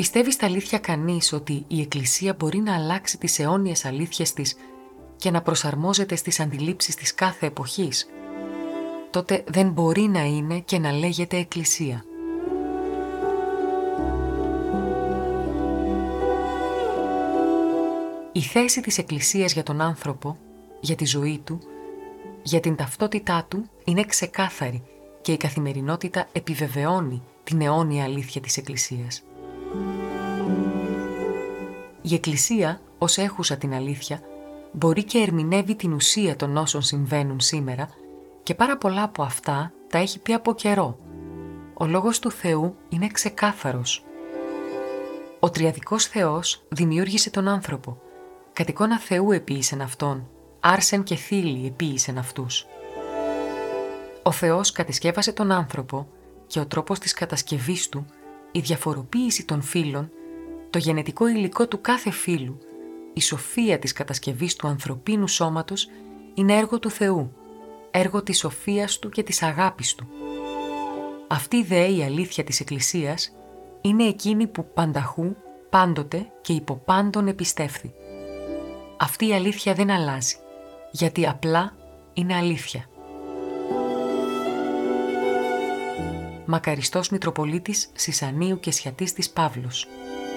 Πιστεύει στα αλήθεια κανείς ότι η Εκκλησία μπορεί να αλλάξει τις αιώνιες αλήθειες της και να προσαρμόζεται στις αντιλήψεις της κάθε εποχής? Τότε δεν μπορεί να είναι και να λέγεται Εκκλησία. Η θέση της Εκκλησίας για τον άνθρωπο, για τη ζωή του, για την ταυτότητά του είναι ξεκάθαρη και η καθημερινότητα επιβεβαιώνει την αιώνια αλήθεια της Εκκλησίας. Η Εκκλησία, ως έχουσα την αλήθεια, μπορεί και ερμηνεύει την ουσία των όσων συμβαίνουν σήμερα και πάρα πολλά από αυτά τα έχει πει από καιρό. Ο λόγος του Θεού είναι ξεκάθαρος. Ο τριαδικός Θεός δημιούργησε τον άνθρωπο. Κατ' εικόνα Θεού επίησεν αυτόν, άρσεν και θήλυ επίησεν αυτούς. Ο Θεός κατασκεύασε τον άνθρωπο και ο τρόπος της κατασκευής του, η διαφοροποίηση των φύλων, το γενετικό υλικό του κάθε φύλου, η σοφία της κατασκευής του ανθρωπίνου σώματος είναι έργο του Θεού, έργο της σοφίας του και της αγάπης του. Αυτή δε η αλήθεια της Εκκλησίας είναι εκείνη που πανταχού, πάντοτε και υπό πάντων επιστεύθη. Αυτή η αλήθεια δεν αλλάζει, γιατί απλά είναι αλήθεια. Μακαριστός Μητροπολίτης Σισανίου και Σιατής της Παύλος.